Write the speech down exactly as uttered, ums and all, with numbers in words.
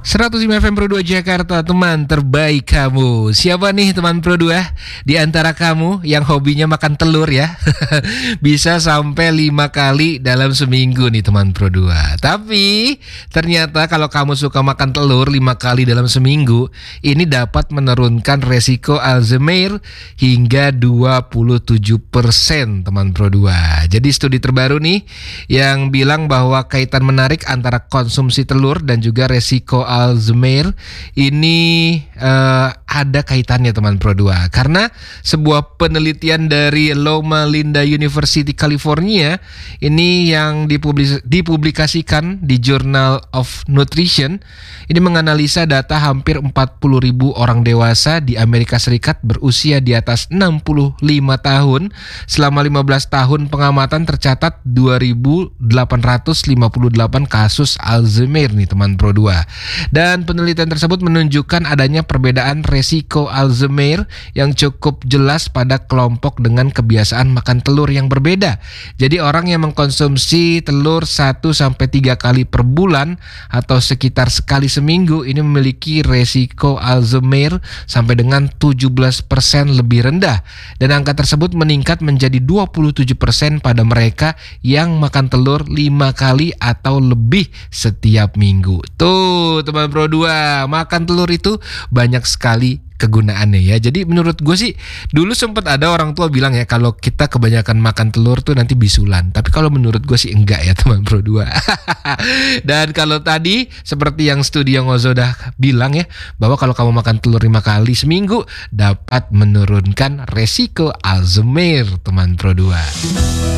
seratus lima F M Pro dua Jakarta, teman terbaik kamu. Siapa nih teman Pro dua? Di antara kamu yang hobinya makan telur ya? Bisa sampai lima kali dalam seminggu nih teman Pro dua. Tapi ternyata kalau kamu suka makan telur lima kali dalam seminggu, ini dapat menurunkan resiko Alzheimer hingga dua puluh tujuh persen teman Pro dua. Jadi studi terbaru nih yang bilang bahwa kaitan menarik antara konsumsi telur dan juga resiko Alzheimer ini uh, ada kaitannya teman Pro dua, karena sebuah penelitian dari Loma Linda University California ini yang dipublis- dipublikasikan di Journal of Nutrition ini menganalisa data hampir empat puluh ribu orang dewasa di Amerika Serikat berusia di atas enam puluh lima tahun. Selama lima belas tahun pengamatan tercatat dua ribu delapan ratus lima puluh delapan kasus Alzheimer nih teman Pro dua. Dan penelitian tersebut menunjukkan adanya perbedaan resiko Alzheimer yang cukup jelas pada kelompok dengan kebiasaan makan telur yang berbeda. Jadi orang yang mengkonsumsi telur satu sampai tiga kali per bulan atau sekitar sekali seminggu ini memiliki resiko Alzheimer sampai dengan tujuh belas persen lebih rendah. Dan angka tersebut meningkat menjadi dua puluh tujuh persen pada mereka yang makan telur lima kali atau lebih setiap minggu. Tuh teman Pro dua, makan telur itu banyak sekali kegunaannya ya. Jadi menurut gue sih dulu sempat ada orang tua bilang ya kalau kita kebanyakan makan telur tuh nanti bisulan. Tapi kalau menurut gue sih enggak ya teman Pro dua. Dan kalau tadi seperti yang studi yang Ozo dah bilang ya, bahwa kalau kamu makan telur lima kali seminggu dapat menurunkan resiko Alzheimer teman Pro dua.